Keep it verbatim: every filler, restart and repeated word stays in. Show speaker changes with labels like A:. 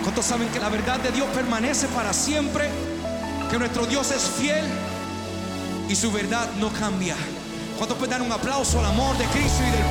A: ¿Cuántos saben que la verdad de Dios permanece para siempre? Que nuestro Dios es fiel y su verdad no cambia. ¿Cuántos pueden dar un aplauso al amor de Cristo y del